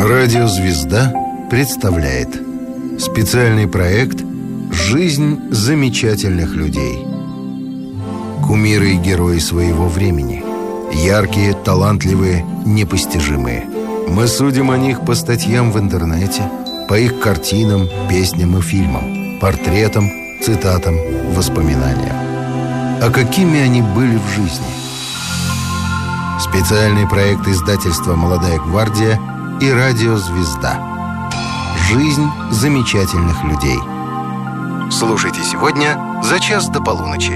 Радио «Звезда» представляет специальный проект «Жизнь замечательных людей». Кумиры и герои своего времени. Яркие, талантливые, непостижимые. Мы судим о них по статьям в интернете, по их картинам, песням и фильмам, портретам, цитатам, воспоминаниям. А какими они были в жизни? Специальный проект издательства «Молодая гвардия» и радио «Звезда». Жизнь замечательных людей. Слушайте сегодня за час до полуночи.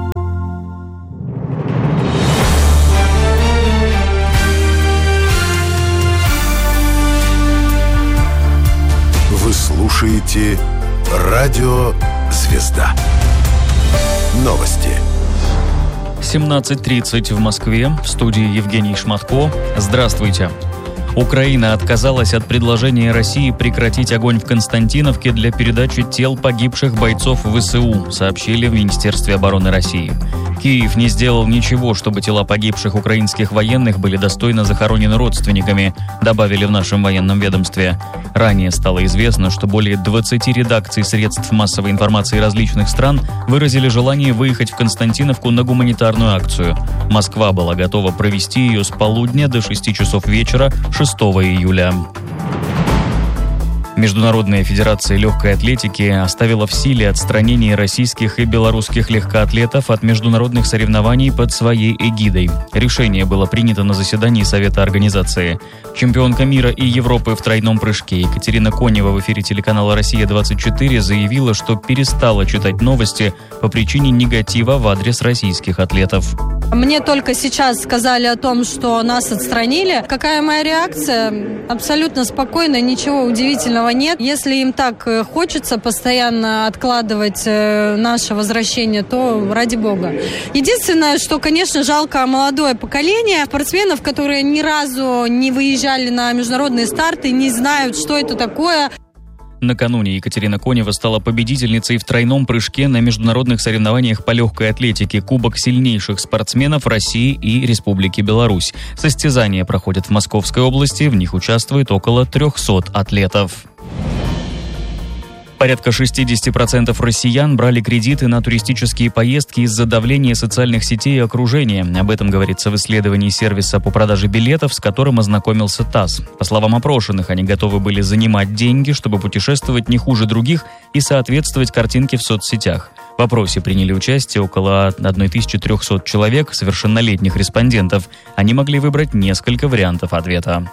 Вы слушаете радио «Звезда». Новости. 17:30 в Москве. В студии Евгений Шматко. Здравствуйте. Украина отказалась от предложения России прекратить огонь в Константиновке для передачи тел погибших бойцов ВСУ, сообщили в Министерстве обороны России. Киев не сделал ничего, чтобы тела погибших украинских военных были достойно захоронены родственниками, добавили в нашем военном ведомстве. Ранее стало известно, что более 20 редакций средств массовой информации различных стран выразили желание выехать в Константиновку на гуманитарную акцию. Москва была готова провести ее с полудня до 6 часов вечера 6 июля. Международная федерация легкой атлетики оставила в силе отстранение российских и белорусских легкоатлетов от международных соревнований под своей эгидой. Решение было принято на заседании Совета организации. Чемпионка мира и Европы в тройном прыжке Екатерина Конева в эфире телеканала «Россия-24» заявила, что перестала читать новости по причине негатива в адрес российских атлетов. Мне только сейчас сказали о том, что нас отстранили. Какая моя реакция? Абсолютно спокойно, ничего удивительного нет. Если им так хочется постоянно откладывать наше возвращение, то ради бога. Единственное, что, конечно, жалко молодое поколение спортсменов, которые ни разу не выезжали на международные старты, не знают, что это такое. Накануне Екатерина Конева стала победительницей в тройном прыжке на международных соревнованиях по легкой атлетике «Кубок сильнейших спортсменов России и Республики Беларусь». Состязания проходят в Московской области, в них участвует около 300 атлетов. Порядка 60% россиян брали кредиты на туристические поездки из-за давления социальных сетей и окружения. Об этом говорится в исследовании сервиса по продаже билетов, с которым ознакомился ТАСС. По словам опрошенных, они готовы были занимать деньги, чтобы путешествовать не хуже других и соответствовать картинке в соцсетях. В опросе приняли участие около 1300 человек, совершеннолетних респондентов. Они могли выбрать несколько вариантов ответа.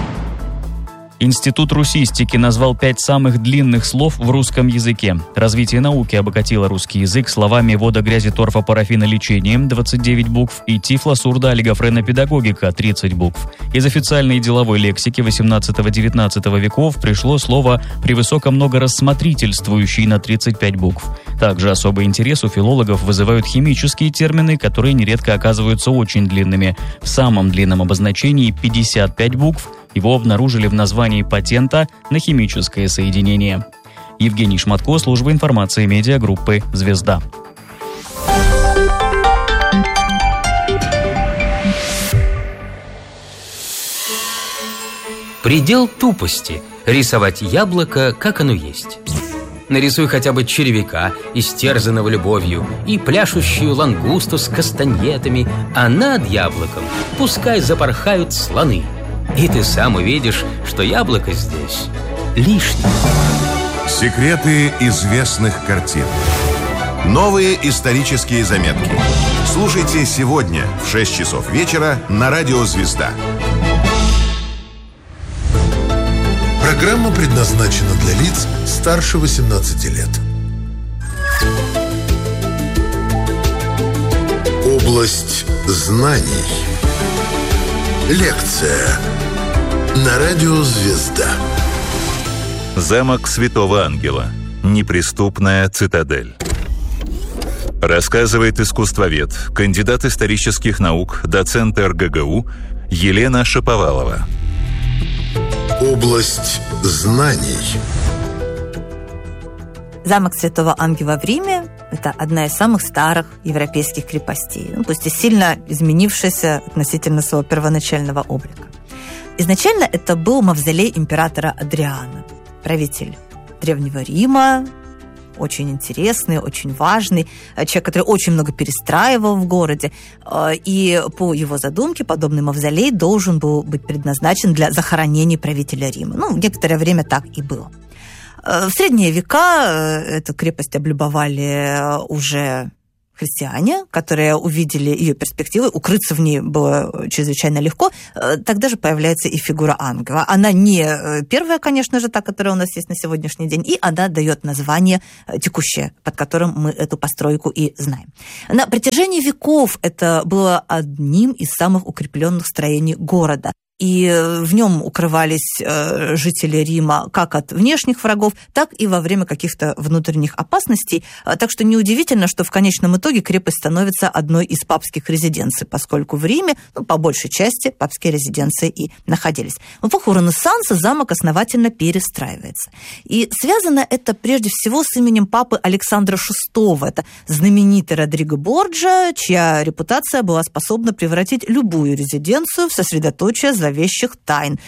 Институт русистики назвал 5 самых длинных слов в русском языке. Развитие науки обогатило русский язык словами «вода, грязи, торфа, парафина, лечение» 29 букв и «тифла, сурда, олигофрена, педагогика» 30 букв. Из официальной деловой лексики 18-19 веков пришло слово «превысоко многорассмотрительствующий» на 35 букв. Также особый интерес у филологов вызывают химические термины, которые нередко оказываются очень длинными. В самом длинном обозначении 55 букв. Его обнаружили в названии патента на химическое соединение. Евгений Шматко, служба информации медиагруппы «Звезда». Предел тупости – рисовать яблоко, как оно есть. Нарисуй хотя бы червяка, истерзанного любовью, и пляшущую лангусту с кастаньетами, а над яблоком пускай запорхают слоны. И ты сам увидишь, что яблоко здесь лишнее. Секреты известных картин. Новые исторические заметки. Слушайте сегодня в 6 часов вечера на радио «Звезда». Программа предназначена для лиц старше 18 лет. Область знаний. Лекция на радио «Звезда». Замок Святого Ангела. Неприступная цитадель. Рассказывает искусствовед, кандидат исторических наук, доцент РГГУ Елена Шаповалова. Область знаний. Замок Святого Ангела в Риме – это одна из самых старых европейских крепостей, пусть и сильно изменившаяся относительно своего первоначального облика. Изначально это был мавзолей императора Адриана, правитель Древнего Рима, очень интересный, очень важный, человек, который очень много перестраивал в городе. И по его задумке подобный мавзолей должен был быть предназначен для захоронения правителя Рима. Некоторое время так и было. В средние века эту крепость облюбовали уже христиане, которые увидели ее перспективы, укрыться в ней было чрезвычайно легко. Тогда же появляется и фигура ангела. Она не первая, конечно же, та, которая у нас есть на сегодняшний день, и она дает название текущее, под которым мы эту постройку и знаем. На протяжении веков это было одним из самых укрепленных строений города. И в нем укрывались жители Рима как от внешних врагов, так и во время каких-то внутренних опасностей. Так что неудивительно, что в конечном итоге крепость становится одной из папских резиденций, поскольку в Риме, по большей части, папские резиденции и находились. В эпоху Ренессанса замок основательно перестраивается. И связано это прежде всего с именем папы Александра VI. Это знаменитый Родриго Борджиа, чья репутация была способна превратить любую резиденцию в сосредоточие зловещих тайн.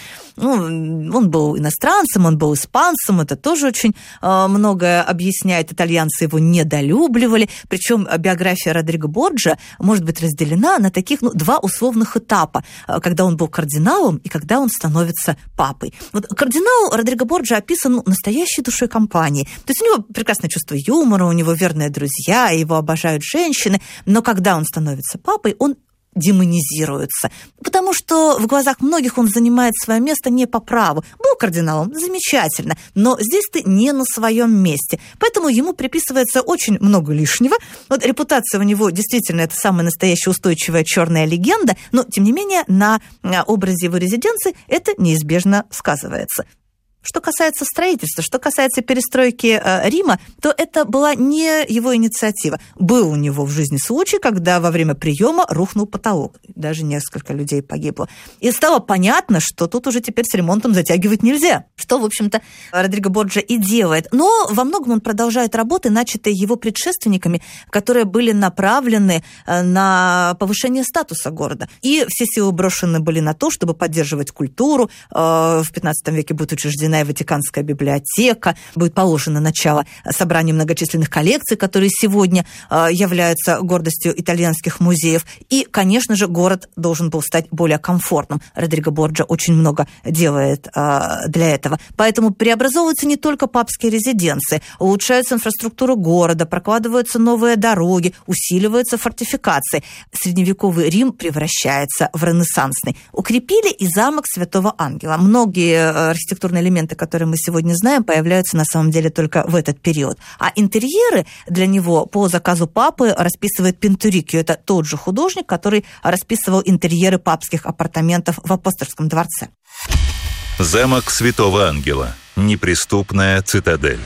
Он был иностранцем, он был испанцем, это тоже очень многое объясняет. Итальянцы его недолюбливали, причем биография Родриго Борджиа может быть разделена на таких два условных этапа, когда он был кардиналом и когда он становится папой. Кардинал Родриго Борджиа описан настоящей душой компании. То есть у него прекрасное чувство юмора, у него верные друзья, его обожают женщины, но когда он становится папой, он демонизируется, потому что в глазах многих он занимает свое место не по праву. Был кардиналом, замечательно, но здесь ты не на своем месте, поэтому ему приписывается очень много лишнего. Репутация у него действительно это самая настоящая устойчивая черная легенда, но, тем не менее, на образе его резиденции это неизбежно сказывается. Что касается строительства, что касается перестройки Рима, то это была не его инициатива. Был у него в жизни случай, когда во время приема рухнул потолок. Даже несколько людей погибло. И стало понятно, что тут уже теперь с ремонтом затягивать нельзя. Что, в общем-то, Родриго Борджиа и делает. Но во многом он продолжает работы, начатые его предшественниками, которые были направлены на повышение статуса города. И все силы брошены были на то, чтобы поддерживать культуру. В XV веке будет учреждена Ватиканская библиотека, будет положено начало собранию многочисленных коллекций, которые сегодня являются гордостью итальянских музеев. И, конечно же, город должен был стать более комфортным. Родриго Борджиа очень много делает для этого. Поэтому преобразовываются не только папские резиденции, улучшается инфраструктура города, прокладываются новые дороги, усиливаются фортификации. Средневековый Рим превращается в ренессансный. Укрепили и замок Святого Ангела. Многие архитектурные элементы, которые мы сегодня знаем, появляются на самом деле только в этот период. А интерьеры для него по заказу папы расписывает Пинтурикио. Это тот же художник, который расписывал интерьеры папских апартаментов в Апостольском дворце. Замок Святого Ангела. Неприступная цитадель.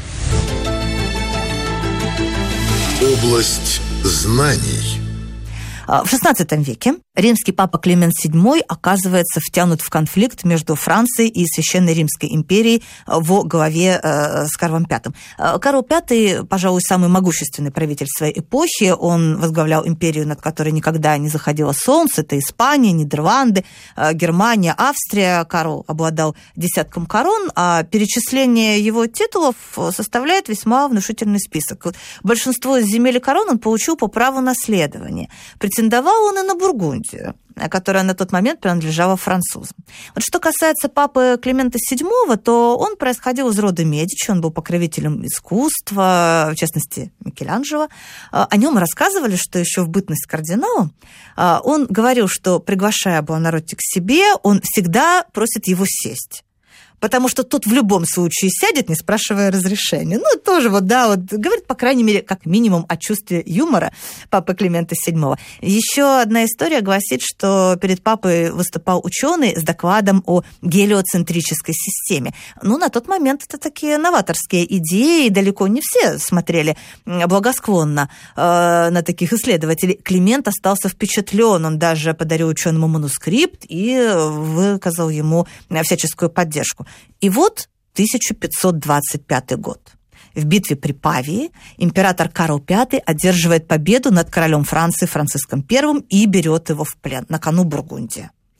Область знаний. В XVI веке римский папа Климент VII оказывается втянут в конфликт между Францией и Священной Римской империей во главе с Карлом V. Карл V, пожалуй, самый могущественный правитель своей эпохи. Он возглавлял империю, над которой никогда не заходило солнце. Это Испания, Нидерланды, Германия, Австрия. Карл обладал десятком корон, а перечисление его титулов составляет весьма внушительный список. Большинство земель и корон он получил по праву наследования. Претендовал он и на Бургундию, которая на тот момент принадлежала французам. Что касается папы Климента VII, то он происходил из рода Медичи, он был покровителем искусства, в частности, Микеланджело. О нем рассказывали, что еще в бытность кардиналом он говорил, что, приглашая Буонаротти к себе, он всегда просит его сесть. Потому что тот в любом случае сядет, не спрашивая разрешения. Тоже говорит, по крайней мере, как минимум о чувстве юмора папы Климента VII. Еще одна история гласит, что перед папой выступал ученый с докладом о гелиоцентрической системе. На тот момент это такие новаторские идеи, и далеко не все смотрели благосклонно на таких исследователей. Климент остался впечатлен, он даже подарил ученому манускрипт и выказал ему всяческую поддержку. И вот 1525 год. В битве при Павии император Карл V одерживает победу над королем Франции Франциском I и берет его в плен. На кону Бургундия.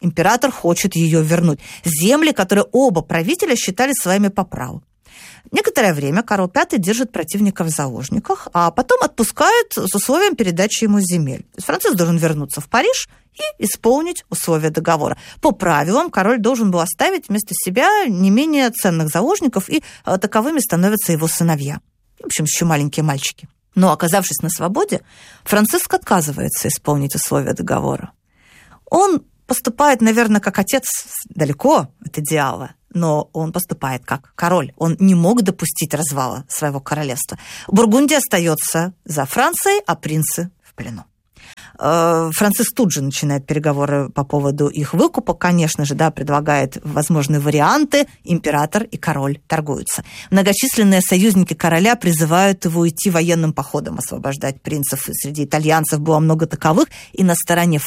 Император хочет ее вернуть. Земли, которые оба правителя считали своими по праву. Некоторое время Карл V держит противника в заложниках, а потом отпускает с условием передачи ему земель. То есть Франциск должен вернуться в Париж и исполнить условия договора. По правилам король должен был оставить вместо себя не менее ценных заложников, и таковыми становятся его сыновья. В общем, еще маленькие мальчики. Но, оказавшись на свободе, Франциск отказывается исполнить условия договора. Он поступает, наверное, как отец, далеко от идеала, но он поступает как король. Он не мог допустить развала своего королевства. Бургундия остается за Францией, а принцы в плену. Франциск тут же начинает переговоры по поводу их выкупа, конечно же, предлагает возможные варианты, император и король торгуются. Многочисленные союзники короля призывают его идти военным походом, освобождать принцев. Среди итальянцев было много таковых, и на стороне